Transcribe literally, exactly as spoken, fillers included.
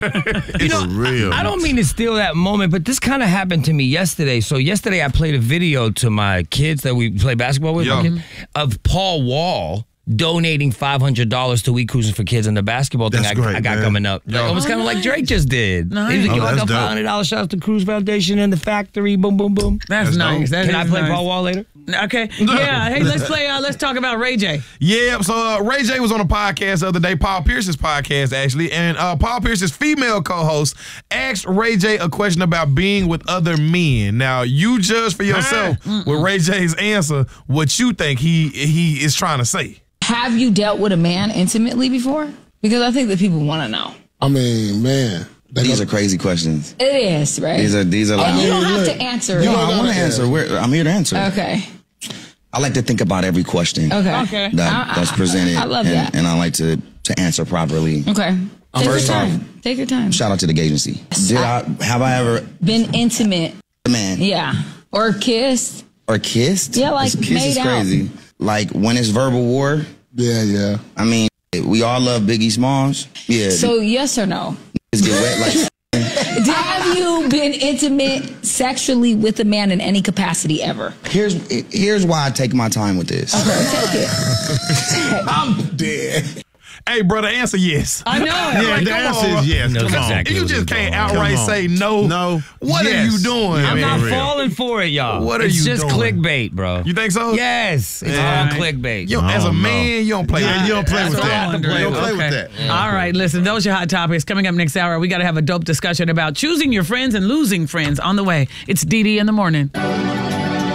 you know, real. I, I don't mean to steal that moment, but this kind of happened to me yesterday. So yesterday I played a video to my kids that we play basketball with Yo. of Paul Wall donating five hundred dollars to We Cruising for Kids and the basketball thing That's I, great, I got man. coming up. Yo. Like, it was Oh, kind of nice. like Drake just did. Nice. He was like, Oh, yo, I that's got dope. five hundred dollars. Shout out to Cruise Foundation and the factory. Boom, boom, boom. That's, That's nice. dope. That Can I is play nice. Paul Wall later? Okay. Yeah. Hey, let's play. Uh, let's talk about Ray J. Yeah, so uh, Ray J was on a podcast the other day, Paul Pierce's podcast, actually, and uh, Paul Pierce's female co-host asked Ray J a question about being with other men. Now, you judge for yourself with Ray J's answer what you think he he is trying to say. Have you dealt with a man intimately before? Because I think that people want to know. I mean, man. These are crazy questions. It is, right? These are these are And loud. you don't have look. to answer No, it. I want to answer. We're, I'm here to answer. Okay. I like to think about every question Okay. Okay. that, I- that's I- presented, I love and, that. and I like to to answer properly. Okay. Take First your off- time. Take your time. Shout out to the agency. Did I have I ever Been intimate. man Yeah. Or kissed. or kissed? Yeah, like, This kiss made is out. crazy. Like when it's verbal war. Yeah, yeah. I mean, we all love Biggie Smalls. Yeah. So yes or no? Just get wet like. Have you been intimate sexually with a man in any capacity ever? Here's here's why I take my time with this. Okay, take it. I'm dead. Hey, brother, answer yes. I know. Yeah, Like, the come answer on. is yes. He knows Come on. exactly You what just he's can't doing. outright Come on. say no. No. What Yes. are you doing? I'm man? not real. falling for it, y'all. What are it's you just doing? clickbait, bro. You think so? Yes. It's Yeah. all clickbait. You, as a don't know. man, you don't play Yeah, that. you don't play That's with what that. I'm wondering. You don't play Okay. with that. All right, listen, those are your hot topics. Coming up next hour, we got to have a dope discussion about choosing your friends and losing friends on the way. It's D D in the morning.